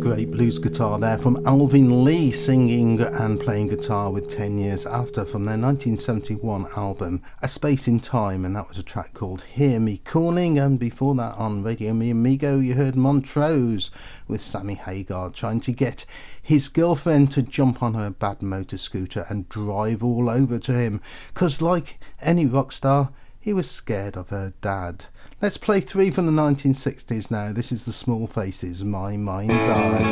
great blues guitar there from Alvin Lee, singing and playing guitar with 10 Years After from their 1971 album A Space in Time, and that was a track called Hear Me Calling. And before that on Radio Mi Amigo you heard Montrose with Sammy Hagar trying to get his girlfriend to jump on her bad motor scooter and drive all over to him, because like any rock star he was scared of her dad. Let's play three from the 1960s now. This is the Small Faces, My Mind's Eye.